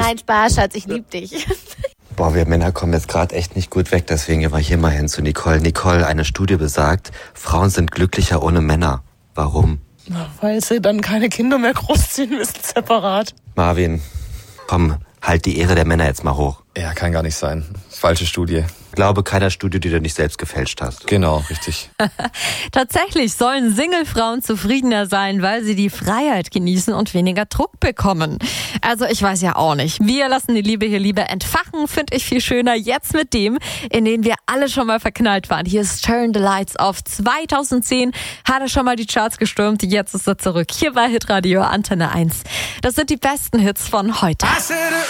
Nein, Spaß, Schatz, ich lieb dich. Boah, wir Männer kommen jetzt gerade echt nicht gut weg, deswegen gehen wir hier mal hin zu Nicole. Nicole, eine Studie besagt, Frauen sind glücklicher ohne Männer. Warum? Weil sie dann keine Kinder mehr großziehen müssen, separat. Marvin, komm, halt die Ehre der Männer jetzt mal hoch. Ja, kann gar nicht sein. Falsche Studie. Glaube keiner Studie, die du nicht selbst gefälscht hast. Genau, richtig. Tatsächlich sollen Single-Frauen zufriedener sein, weil sie die Freiheit genießen und weniger Druck bekommen. Also ich weiß ja auch nicht. Wir lassen die Liebe hier lieber entfachen, finde ich viel schöner. Jetzt mit dem, in den wir alle schon mal verknallt waren. Hier ist Turn the Lights Off. 2010 hat er schon mal die Charts gestürmt. Jetzt ist er zurück. Hier bei Hitradio Antenne 1. Das sind die besten Hits von heute.